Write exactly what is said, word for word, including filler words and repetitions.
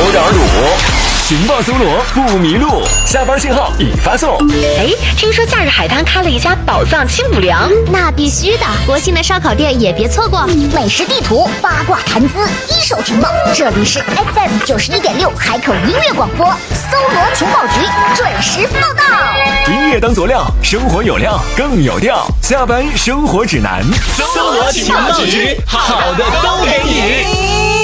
点堵。情报搜罗不迷路，下班信号已发送。 哎，听说假日海滩开了一家宝藏清补凉， 那必须的。国庆的烧烤店也别错过。 美食地图、八卦谈资、一手情报，这里是 F M 九十一点六海口音乐广播，搜罗情报局准时报道。 音乐当佐料，生活有料更有调。下班生活指南， 搜罗情报局，好的都给你。